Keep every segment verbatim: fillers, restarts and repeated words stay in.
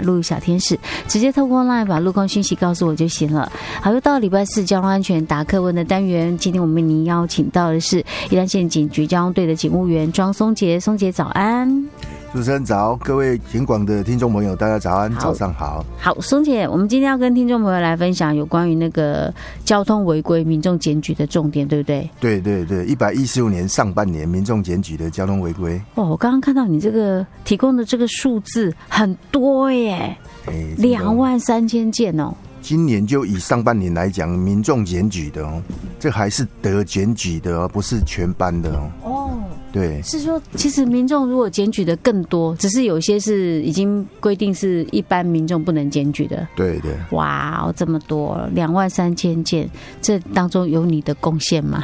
路小天使，直接透过 LINE 把路况讯息告诉我就行了。好，又到礼拜四交通安全答客问的单元，今天我们为您邀请到的是宜兰县警局交通队的警务员庄松杰，松杰早安。 主持人早，各位警广的听众朋友，大家早安，早上好。 好，松姐，我们今天要跟听众朋友来分享有关于那个交通违规民众检举的重点，对不对？ 对对对，一百一十五年上半年民众检举的交通违规。 哦，我刚刚看到你这个提供的这个数字很多耶，两万三千件哦。 今年就以上半年来讲，民众检举的哦，这还是得检举的哦，不是全班的哦。哦，对， 是说其实民众如果检举的更多，只是有些是已经规定是一般民众不能检举的。 对对。 哇，这么多，两万三千件，这当中有你的贡献吗？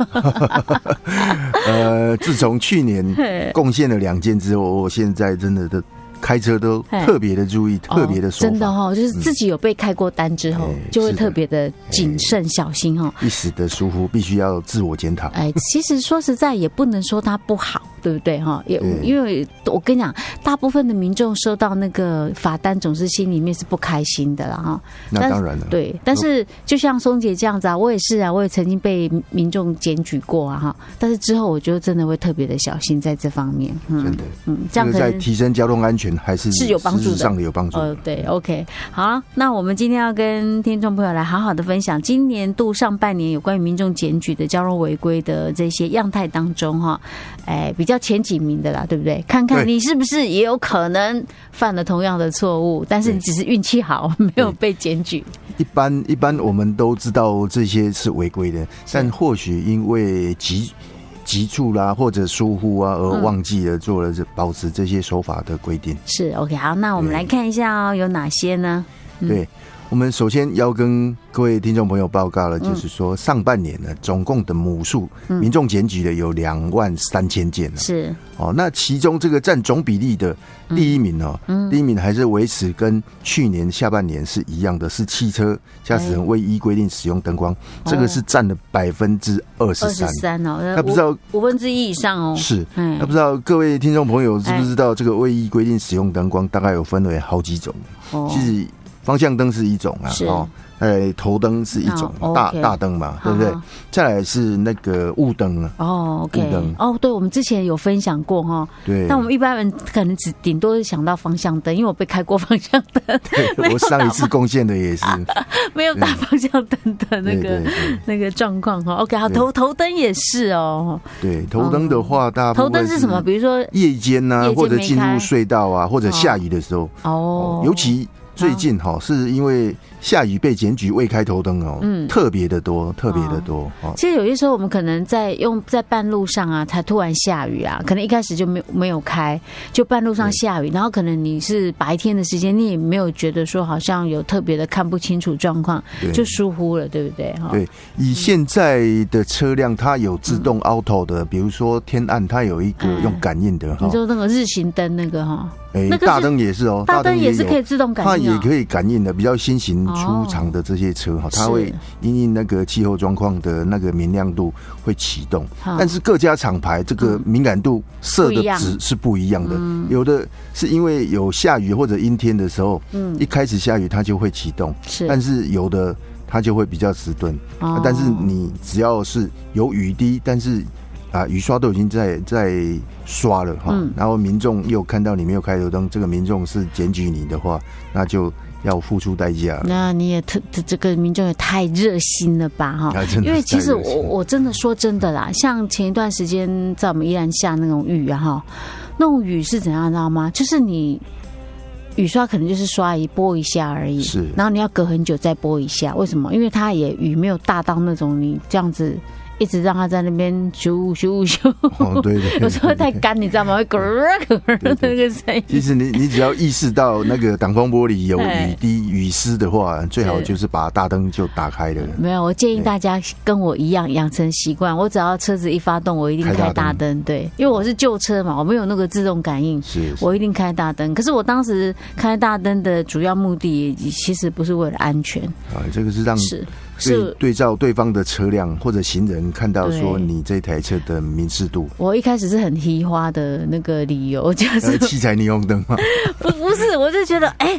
呃，自从去年贡献了两件之后，我现在真的的。开车都特别的注意，特别的守法， 真的哦，就是自己有被开过单之后，嗯、就会特别的谨慎小心哦。 一时的疏忽，必须要自我检讨。 哎，其实说实在，也不能说它不好，对不对哈？也因为我跟你讲，大部分的民众收到那个罚单，总是心里面是不开心的啦哈。 那当然了， 对。但是就像松姐这样子啊，我也是啊，我也曾经被民众检举过啊哈。但是之后，我觉得真的会特别的小心在这方面。 嗯、真的，嗯，这样可能在提升交通安全。还是是有帮助的， 上的有帮助。 哦，对 ，OK， 好，那我们今天要跟听众朋友来好好的分享今年度上半年有关于民众检举的交通违规的这些样态当中哈，哎，比较前几名的啦，对不对？看看你是不是也有可能犯了同样的错误，但是你只是运气好，没有被检举。 一般一般我们都知道这些是违规的，但或许因为急。急促啦，或者疏忽啊，而忘记了做了保持这些守法的规定。 是 OK， 好，那我们来看一下哦，有哪些呢？ 嗯、对，我们首先要跟各位听众朋友报告了，就是说上半年呢，总共的母数、嗯、民众检举的有两万三千件。 是哦，那其中这个占总比例的第一名哦，嗯、第一名还是维持跟去年下半年是一样的，是汽车驾驶人未依规定使用灯光，哎、这个是占了百分之二十三。二十三哦， 那不知道五分之一以上哦。 是，那不知道各位听众朋友知不知道，这个未依规定使用灯光大概有分为好几种。哦，其实方向灯是一种啊，哦。呃，头灯是一种、oh, 大 okay. 大灯嘛，对不对？再来是那个雾灯啊。 哦 ，OK， 雾灯哦，对，我们之前有分享过哈。对。但我们一般人可能只顶多是想到方向灯，因为我被开过方向灯。 对，我上一次贡献的也是没有打方向灯的那个那个状况哈。OK， 好，头头灯也是哦。 对，头灯的话，大部分头灯是什么？比如说夜间呐、啊，或者进入隧道啊，或者下雨的时候。哦。尤其最近哈，是因为下雨被检举未开头灯哦，嗯，特别的多，特别的多。哦， 其实有些时候我们可能在用在半路上啊，才突然下雨啊，可能一开始就没有没有开，就半路上下雨，然后可能你是白天的时间，你也没有觉得说好像有特别的看不清楚状况，就疏忽了，对不对？ 对，以现在的车辆，它有自动 auto 的，比如说天暗，它有一个用感应的， 你说那个日行灯那个哈。 哎、欸，大灯也是哦， 大灯也是可以自动感应、哦， 它也可以感应的。比较新型出厂的这些车哈，它会因应那个气候状况的那个明亮度会启动，但是各家厂牌这个敏感度设的值是不一样的。嗯、有的是因为有下雨或者阴天的时候，嗯，一开始下雨它就会启动，是，但是有的它就会比较迟钝。哦啊、但是你只要是有雨滴，但是啊，雨刷都已经在在刷了哈，嗯、然后民众又看到你没有开头灯，这个民众是检举你的话，那就要付出代价。 那你也特这个民众也太热心了吧哈！啊、因为其实我我真的说真的啦，像前一段时间在我们宜兰下那种雨啊哈，那种雨是怎样知道吗？就是你雨刷可能就是刷一拨一下而已，是，然后你要隔很久再拨一下，为什么？因为它也雨没有大到那种你这样子。一直让它在那边咻咻咻，哦，对对，有时候太干，你知道吗？会咯咯咯那个声音。 其实你你只要意识到那个挡风玻璃有雨滴、雨丝的话，最好就是把大灯就打开了。 没有，我建议大家跟我一样养成习惯，我只要车子一发动，我一定开大灯。对，因为我是旧车嘛，我没有那个自动感应，是，我一定开大灯。可是我当时开大灯的主要目的，其实不是为了安全啊，这个是让是。是对照对方的车辆或者行人看到说你这台车的明示度。 我一开始是很提花的那个理由，就是七彩霓虹灯吗？ 不不是，我就觉得哎、欸，